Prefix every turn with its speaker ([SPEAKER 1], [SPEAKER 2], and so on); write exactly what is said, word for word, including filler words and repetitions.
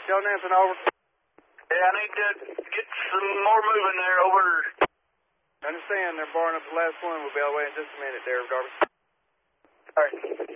[SPEAKER 1] Joe Nansen, over.
[SPEAKER 2] Yeah, I need to get some more moving there, over.
[SPEAKER 1] I understand, they're barring up the last one. We'll be on the way in just a minute there, Darby.
[SPEAKER 2] All right.